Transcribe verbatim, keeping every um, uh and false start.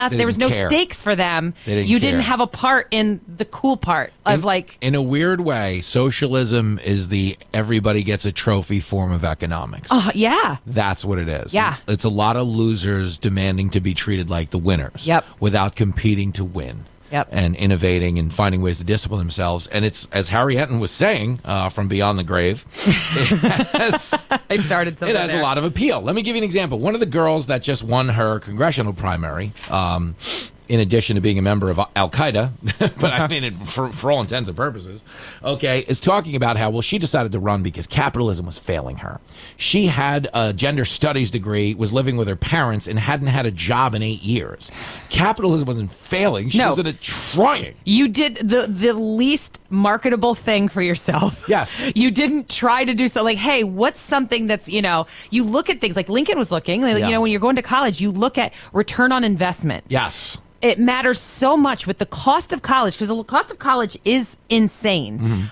They there was no didn't care. stakes for them. They didn't you care. didn't have a part in the cool part of in, like. In a weird way, socialism is the everybody gets a trophy form of economics. Oh, yeah. That's what it is. Yeah. It's a lot of losers demanding to be treated like the winners. Yep. Without competing to win. Yep. And innovating and finding ways to discipline themselves. And it's, as Harry Enton was saying uh, from Beyond the Grave, it has, I started something it has there. a lot of appeal. Let me give you an example. One of the girls that just won her congressional primary, um, in addition to being a member of Al Qaeda, but I mean, it, for, for all intents and purposes, okay, is talking about how, well, she decided to run because capitalism was failing her. She had a gender studies degree, was living with her parents, and hadn't had a job in eight years. Capitalism wasn't failing. She No. was in it trying. You did the the least marketable thing for yourself. Yes. You didn't try to do so. Like, hey, what's something that's, you know, you look at things like Lincoln was looking, like, Yeah. you know, when you're going to college, you look at return on investment. Yes. It matters so much with the cost of college, because the cost of college is insane. Mm-hmm.